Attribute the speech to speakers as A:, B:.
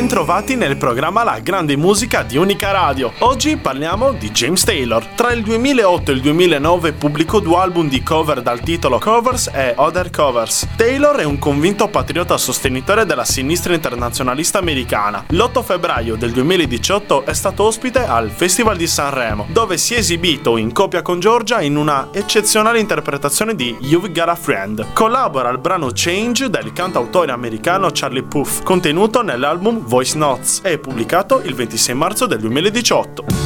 A: Bentrovati nel programma La Grande Musica di Unica Radio. Oggi parliamo di James Taylor. Tra il 2008 e il 2009 pubblicò 2 album di cover dal titolo Covers e Other Covers. Taylor è un convinto patriota sostenitore della sinistra internazionalista americana. L'8 febbraio del 2018 è stato ospite al Festival di Sanremo, dove si è esibito in coppia con Giorgia in una eccezionale interpretazione di You've Got a Friend. Collabora al brano Change del cantautore americano Charlie Puth, contenuto nell'album Voice Notes, e pubblicato il 26 marzo del 2018.